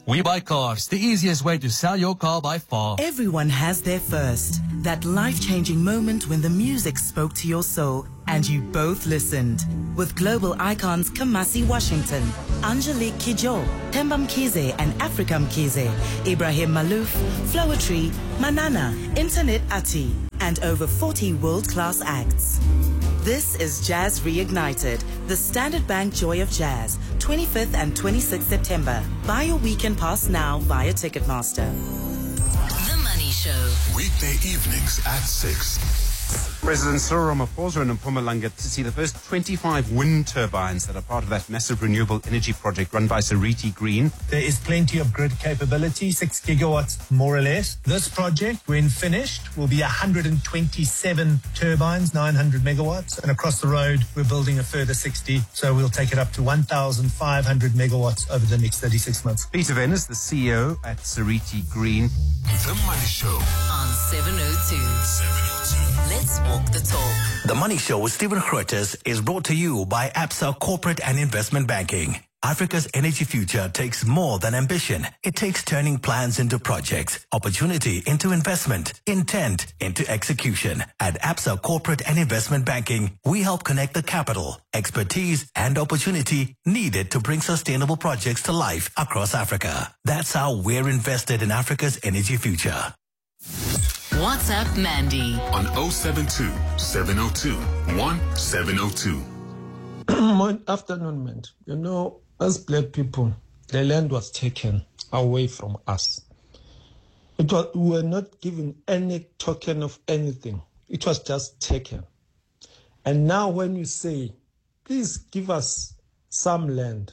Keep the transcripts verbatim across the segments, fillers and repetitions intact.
We Buy Cars, the easiest way to sell your car by far. Everyone has their first. That life-changing moment when the music spoke to your soul and you both listened. With global icons Kamasi Washington, Angelique Kidjo, Themba Mkhize and Africa Mkhize, Ibrahim Malouf, Floetry, Manana, Internet Ati, and over forty world-class acts. This is Jazz Reignited, the Standard Bank Joy of Jazz, twenty-fifth and twenty-sixth September. Buy your weekend pass now via Ticketmaster. The Money Show. Weekday evenings at six. President Cyril Ramaphosa in Mpumalanga to see the first twenty-five wind turbines that are part of that massive renewable energy project run by Seriti Green. There is plenty of grid capability, six gigawatts more or less. This project, when finished, will be one hundred twenty-seven turbines, nine hundred megawatts. And across the road, we're building a further sixty. So we'll take it up to one thousand five hundred megawatts over the next thirty-six months. Peter Venice, the C E O at Seriti Green. The Money Show on seven oh two. seven oh two. Let's walk the talk. The Money Show with Stephen Grootes is brought to you by Absa Corporate and Investment Banking. Africa's energy future takes more than ambition. It takes turning plans into projects, opportunity into investment, intent into execution. At Absa Corporate and Investment Banking, we help connect the capital, expertise, and opportunity needed to bring sustainable projects to life across Africa. That's how we're invested in Africa's energy future. WhatsApp Mandy on oh seven two, seven oh two, one seven oh two. Good afternoon, man. You know, as black people, the land was taken away from us. It was, we were not given any token of anything. It was just taken. And now when you say, please give us some land,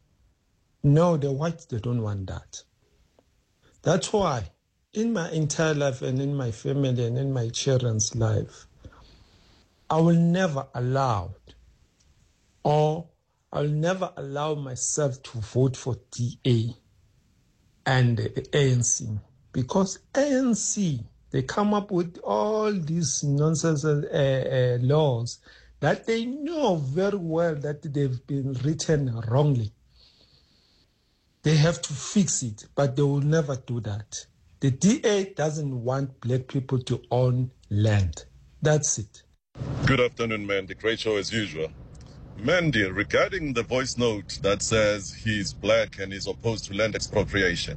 no, the whites, they don't want that. That's why in my entire life and in my family and in my children's life, I will never allow or I'll never allow myself to vote for D A and the A N C because A N C, they come up with all these nonsense uh, uh, laws that they know very well that they've been written wrongly. They have to fix it, but they will never do that. The D A doesn't want black people to own land. That's it. Good afternoon, Mandy. Great show as usual. Mandy, regarding the voice note that says he's black and is opposed to land expropriation.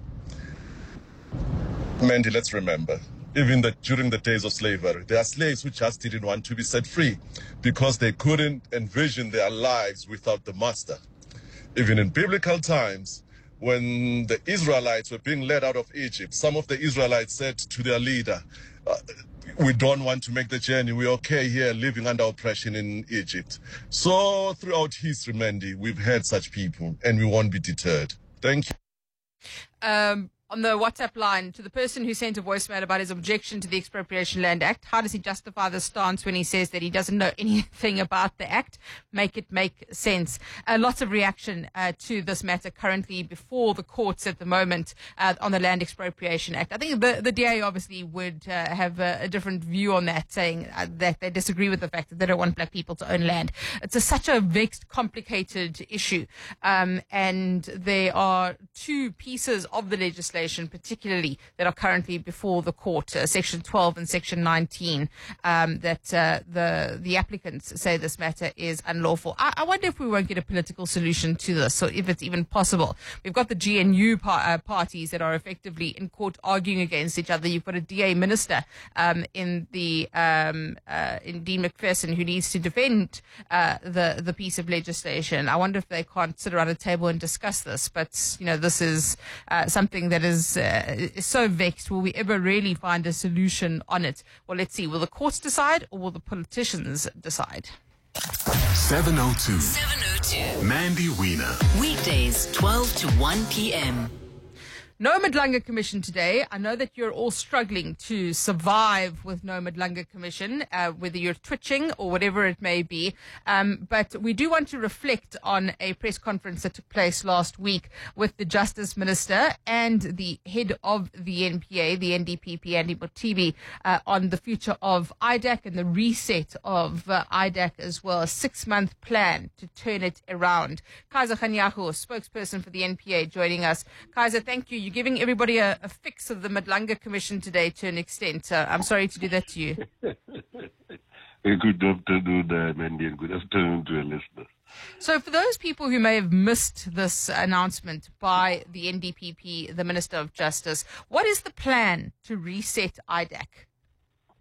Mandy, let's remember, even that during the days of slavery, there are slaves who just didn't want to be set free because they couldn't envision their lives without the master. Even in biblical times, when the Israelites were being led out of Egypt, some of the Israelites said to their leader, uh, we don't want to make the journey. We're okay here living under oppression in Egypt. So throughout history, Mandy, we've had such people and we won't be deterred. Thank you. Um, on the WhatsApp line, to the person who sent a voicemail about his objection to the Expropriation Land Act, how does he justify the stance when he says that he doesn't know anything about the act? Make it make sense. Uh, lots of reaction uh, to this matter currently before the courts at the moment uh, on the Land Expropriation Act. I think the, the D A obviously would uh, have a, a different view on that, saying uh, that they disagree with the fact that they don't want black people to own land. It's a, such a vexed, complicated issue. Um, and there are two pieces of the legislation particularly that are currently before the court, uh, Section twelve and Section nineteen, um, that uh, the the applicants say this matter is unlawful. I, I wonder if we won't get a political solution to this, or if it's even possible. We've got the G N U par- uh, parties that are effectively in court arguing against each other. You've got a D A minister um, in the um, uh, in Dean McPherson who needs to defend uh, the the piece of legislation. I wonder if they can't sit around a table and discuss this. But you know, this is uh, something that is Is, uh, is so vexed. Will we ever really find a solution on it? Well, let's see. Will the courts decide or will the politicians decide? seven oh two. seven oh two. Mandy Wiener. Weekdays, twelve to one p.m. No Madlanga Commission today. I know that you're all struggling to survive with no Madlanga Commission, uh, whether you're twitching or whatever it may be. Um, but we do want to reflect on a press conference that took place last week with the Justice Minister and the head of the N P A, the N D P P, Andy Mothibi, uh, on the future of I D A C and the reset of uh, I D A C as well, a six-month plan to turn it around. Kaiser Kganyago, spokesperson for the N P A, joining us. Kaiser, thank you. You're giving everybody a, a fix of the Madlanga Commission today to an extent. Uh, I'm sorry to do that to you. Good afternoon, uh, Mandy, and good afternoon to our listeners. So for those people who may have missed this announcement by the N D P P, the Minister of Justice, what is the plan to reset I D A C?